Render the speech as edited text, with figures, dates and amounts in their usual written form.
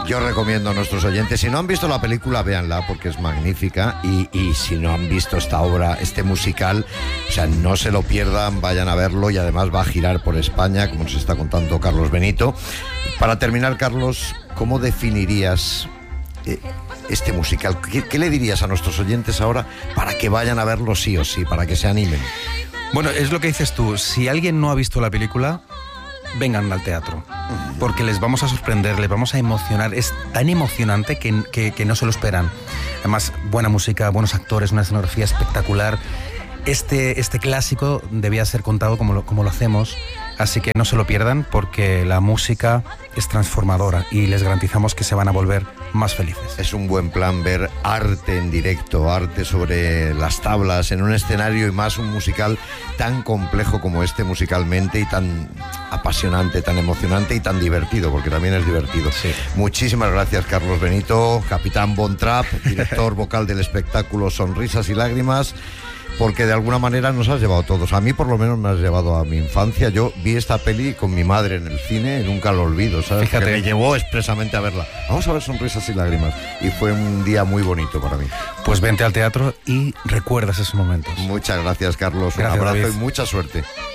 Yo recomiendo a nuestros oyentes, si no han visto la película, véanla porque es magnífica, y si no han visto esta obra, este musical, o sea, no se lo pierdan, vayan a verlo, y además va a girar por España, como nos está contando Carlos Benito. Para terminar, Carlos, ¿cómo definirías este musical? ¿Qué le dirías a nuestros oyentes ahora para que vayan a verlo sí o sí, para que se animen? Bueno, es lo que dices tú, si alguien no ha visto la película, vengan al teatro, porque les vamos a sorprender, les vamos a emocionar. Es tan emocionante que no se lo esperan. Además, buena música, buenos actores, una escenografía espectacular. Este clásico debía ser contado como lo hacemos, así que no se lo pierdan, porque la música es transformadora y les garantizamos que se van a volver más felices. Es un buen plan ver arte en directo, arte sobre las tablas, en un escenario, y más un musical tan complejo como este musicalmente, y tan apasionante, tan emocionante y tan divertido, porque también es divertido. Sí. Muchísimas gracias, Carlos Benito, capitán Von Trapp, director vocal del espectáculo Sonrisas y Lágrimas, porque de alguna manera nos has llevado a todos. A mí por lo menos me has llevado a mi infancia. Yo vi esta peli con mi madre en el cine y nunca lo olvido, ¿sabes? Fíjate. Porque me llevó expresamente a verla. Vamos a ver Sonrisas y Lágrimas. Y fue un día muy bonito para mí. Pues vente al teatro y recuerdas esos momentos. Muchas gracias, Carlos. Gracias, un abrazo, David. y mucha suerte.